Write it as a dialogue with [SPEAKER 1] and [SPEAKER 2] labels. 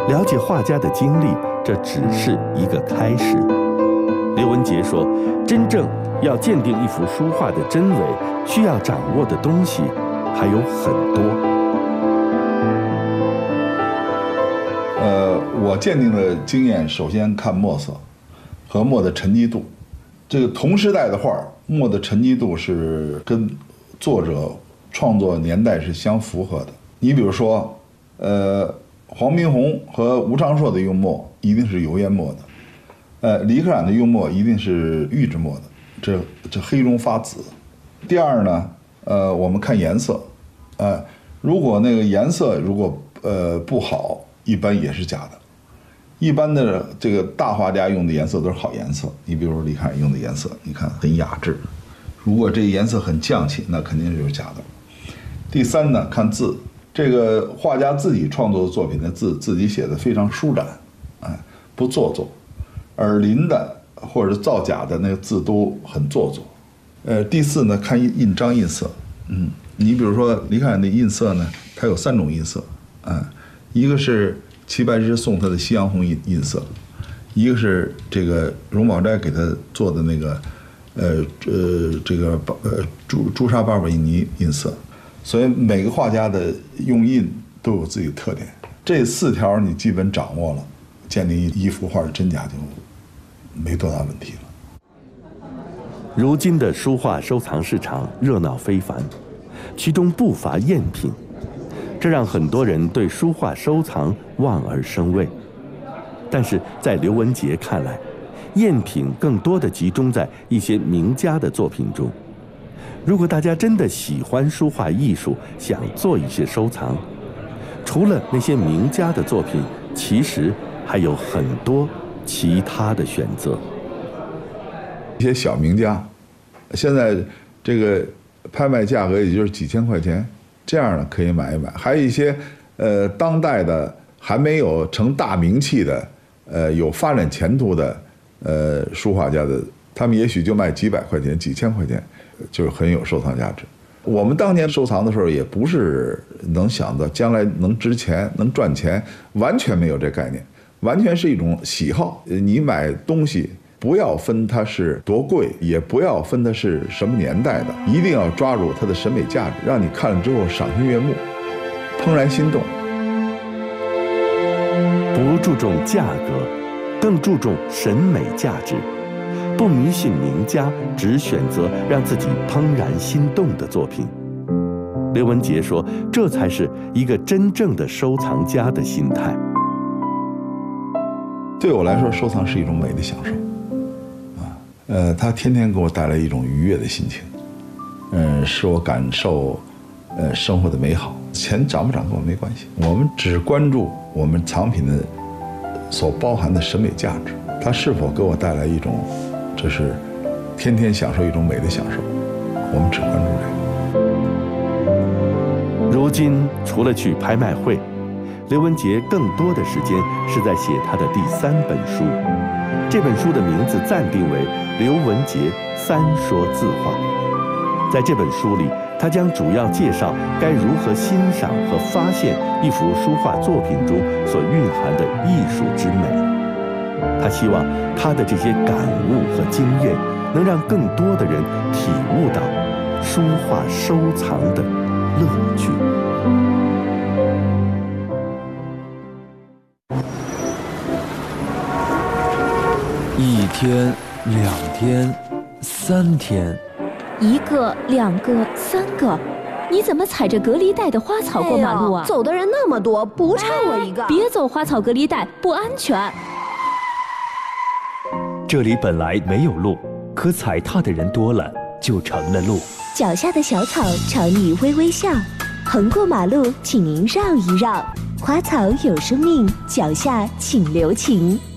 [SPEAKER 1] 了解画家的经历，这只是一个开始。刘文杰说，真正要鉴定一幅书画的真伪，需要掌握的东西还有很多。
[SPEAKER 2] 我鉴定的经验，首先看墨色和墨的沉积度。这个同时代的画，墨的沉积度是跟作者创作年代是相符合的。你比如说，黄宾虹和吴昌硕的用墨一定是油烟墨的，李可染的用墨一定是玉质墨的，这黑中发紫。第二呢，我们看颜色，如果那个颜色如果不好，一般也是假的。一般的这个大画家用的颜色都是好颜色，你比如说李可染用的颜色，你看很雅致。如果这颜色很匠气，那肯定就是假的。第三呢，看字，这个画家自己创作的作品的字，自己写的非常舒展，不做作。而临的或者造假的那个字都很做作。第四呢，看印章印色，你比如说李可染的印色呢，它有3种印色，一个是齐白石送他的夕阳红印色，一个是这个荣宝斋给他做的那个朱砂巴比尼印色。所以每个画家的用印都有自己的特点，这4条你基本掌握了，鉴定一幅画的真假就没多大问题了。
[SPEAKER 1] 如今的书画收藏市场热闹非凡，其中不乏赝品，这让很多人对书画收藏望而生畏。但是在刘文杰看来，赝品更多的集中在一些名家的作品中。如果大家真的喜欢书画艺术，想做一些收藏，除了那些名家的作品，其实还有很多其他的选择。
[SPEAKER 2] 一些小名家，现在这个拍卖价格也就是几千块钱，这样的可以买一买。还有一些当代的还没有成大名气的有发展前途的书画家的，他们也许就卖几百块钱、几千块钱，就是很有收藏价值。我们当年收藏的时候，也不是能想到将来能值钱、能赚钱，完全没有这概念，完全是一种喜好。你买东西不要分它是多贵，也不要分它是什么年代的，一定要抓住它的审美价值，让你看了之后赏心悦目、怦然心动。
[SPEAKER 1] 不注重价格，更注重审美价值。不迷信名家，只选择让自己怦然心动的作品。刘文杰说，这才是一个真正的收藏家的心态。
[SPEAKER 2] 对我来说，收藏是一种美的享受，它天天给我带来一种愉悦的心情，使我感受生活的美好。钱涨不涨跟我没关系，我们只关注我们藏品的所包含的审美价值，它是否给我带来一种，这是天天享受一种美的享受，我们只关注这个。
[SPEAKER 1] 如今除了去拍卖会，刘文杰更多的时间是在写他的第3本书。这本书的名字暂定为《刘文杰3说字画》。在这本书里，他将主要介绍该如何欣赏和发现一幅书画作品中所蕴含的艺术之美。他希望他的这些感悟和经验，能让更多的人体悟到书画收藏的乐趣。
[SPEAKER 3] 1天、2天、3天
[SPEAKER 4] ，1个、2个、3个，你怎么踩着隔离带的花草过马路啊？
[SPEAKER 5] 走的人那么多，不差我一个。
[SPEAKER 4] 别走花草隔离带，不安全。
[SPEAKER 3] 这里本来没有路，可踩踏的人多了，就成了路。
[SPEAKER 6] 脚下的小草朝你微微笑，横过马路，请您绕一绕。花草有生命，脚下请留情。